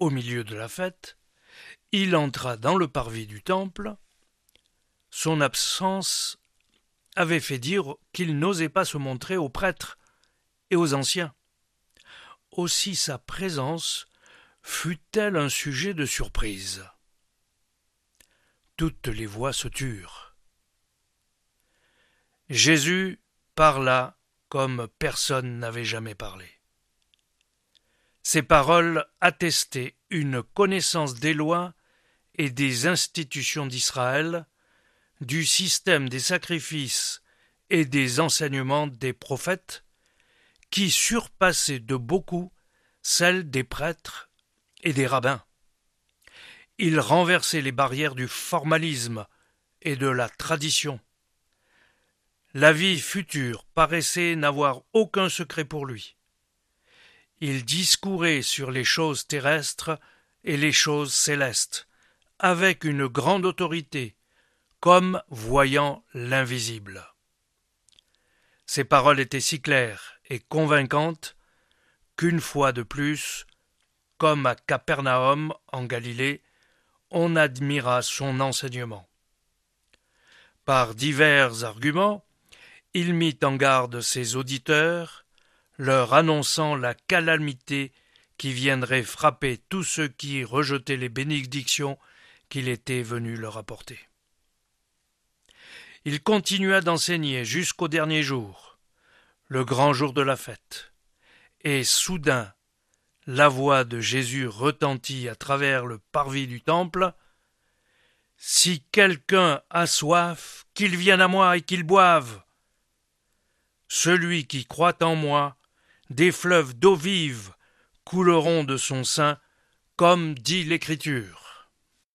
au milieu de la fête, il entra dans le parvis du temple. Son absence avait fait dire qu'il n'osait pas se montrer aux prêtres et aux anciens. Aussi sa présence fut-elle un sujet de surprise. Toutes les voix se turent. Jésus parla comme personne n'avait jamais parlé. Ces paroles attestaient une connaissance des lois et des institutions d'Israël, du système des sacrifices et des enseignements des prophètes, qui surpassait de beaucoup celle des prêtres et des rabbins. Il renversait les barrières du formalisme et de la tradition. La vie future paraissait n'avoir aucun secret pour lui. Il discourait sur les choses terrestres et les choses célestes, avec une grande autorité, comme voyant l'invisible. Ses paroles étaient si claires et convaincantes qu'une fois de plus, comme à Capernaum en Galilée, on admira son enseignement. Par divers arguments, il mit en garde ses auditeurs, leur annonçant la calamité qui viendrait frapper tous ceux qui rejetaient les bénédictions qu'il était venu leur apporter. Il continua d'enseigner jusqu'au dernier jour, le grand jour de la fête, et soudain la voix de Jésus retentit à travers le parvis du temple. « Si quelqu'un a soif, qu'il vienne à moi et qu'il boive. Celui qui croit en moi, des fleuves d'eau vive couleront de son sein, comme dit l'Écriture. »